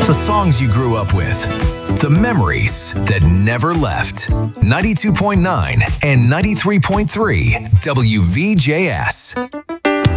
The songs you grew up with. The memories that never left. 92.9 and 93.3 WVJS.